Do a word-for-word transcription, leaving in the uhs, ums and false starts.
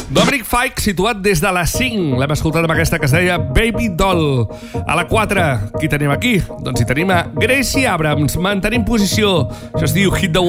Dominic Fike, situat des de les cinc. L'hem escoltat amb aquesta que es deia Baby Doll. A la quatre, qui tenim aquí? Doncs hi tenim a Gracie Abrams, mantenint posició. Això es diu Hit the